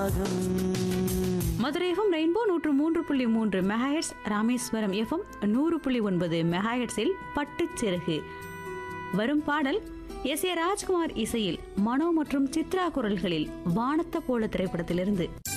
ராகம். Madurai FM rainbow 103.3 megahertz, Rameswaram FM 100.9 மெகாஹெர்ட்ஸில் பட்டுச்சிறகு. வரும் பாடல் எஸ் ஏ ராஜ்குமார் இசையில் மனோ மற்றும் சித்ரா குரல்களில் வானத்த போல திரைப்படத்திலிருந்து.